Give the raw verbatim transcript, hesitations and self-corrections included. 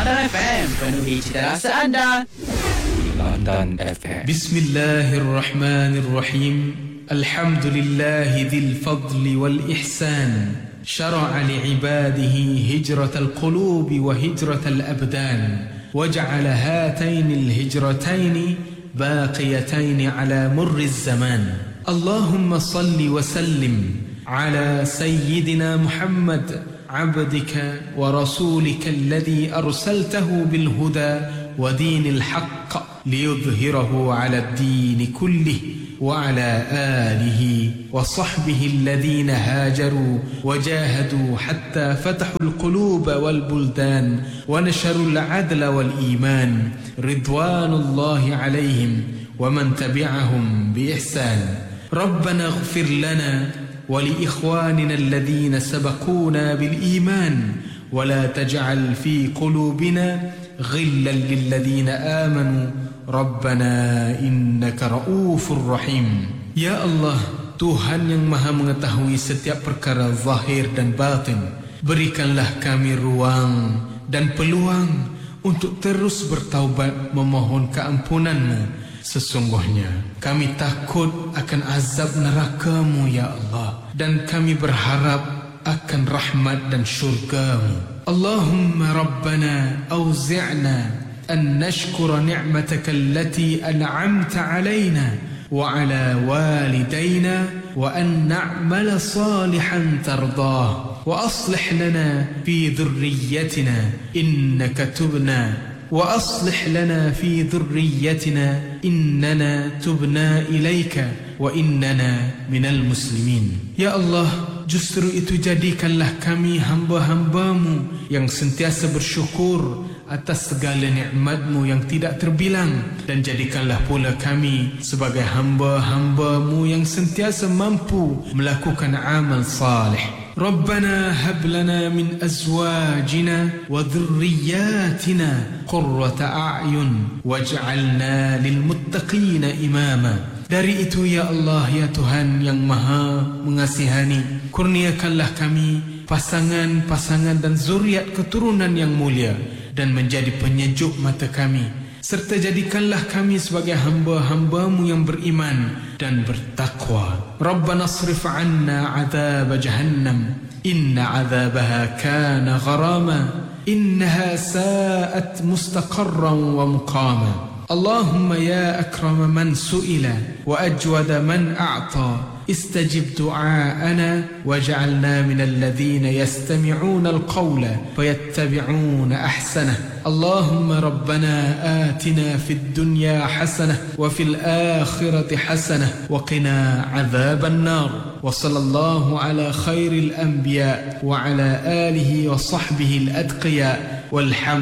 London F M, penuhi cita rasa anda. London F M. Bismillahirrahmanirrahim. Alhamdulillahi dhil fadli wal ihsan. Syara'a li'ibadihi hijratal qulubi wa hijratal abdan. وجعل هاتين الهجرتين باقيتين على مر الزمان. اللهم صل وسلم على سيدنا محمد عبدك ورسولك الذي أرسلته بالهدى ودين الحق ليظهره على الدين كله وعلى آله وصحبه الذين هاجروا وجاهدوا حتى فتحوا القلوب والبلدان ونشروا العدل والإيمان رضوان الله عليهم ومن تبعهم بإحسان. ربنا اغفر لنا ولإخواننا الذين سبقونا بالإيمان ولا تجعل في قلوبنا غلا للذين آمنوا ربنا إنك رؤوف رحيم. Ya Allah, Tuhan yang maha mengetahui setiap perkara zahir dan batin, berikanlah kami ruang dan peluang untuk terus bertaubat memohon keampunan-Mu. Sesungguhnya kami takut akan azab neraka-Mu, Ya Allah, dan kami berharap akan rahmat dan syurga-Mu. Allahumma Rabbana awzi'na أن نشكر نعمتك التي أنعمت علينا وعلى والدينا وأن نعمل صالحا ترضاه وأصلح لنا في ذريتنا إنك تبنا وأصلح لنا في ذريتنا إننا تبنا إليك وإننا من المسلمين. Ya Allah, justru itu jadikanlah kami hamba-hamba-Mu yang sentiasa bersyukur atas segala nikmat-Mu yang tidak terbilang, dan jadikanlah pula kami sebagai hamba-hamba-Mu yang sentiasa mampu melakukan amal salih. Rabbana hab lana min azwajina wa dhurriyyatina qurrata a'yun waj'alna lil muttaqina imama. Dari itu, ya Allah, ya Tuhan yang maha mengasihani, kurniakanlah kami pasangan-pasangan dan zuriat keturunan yang mulia dan menjadi penyejuk mata kami, serta jadikanlah kami sebagai hamba-hamba-Mu yang beriman dan bertakwa. Rabbana asrif 'anna 'adzab jahannam inna 'adzabaha kana gharama innaha sa'at mustaqarran wa muqama. اللهم يا أكرم من سئل وأجود من أعطى استجب دعاءنا واجعلنا من الذين يستمعون القول فيتبعون أحسنه. اللهم ربنا آتنا في الدنيا حسنة وفي الآخرة حسنة وقنا عذاب النار. وصلى الله على خير الأنبياء وعلى آله وصحبه الأتقياء والحمد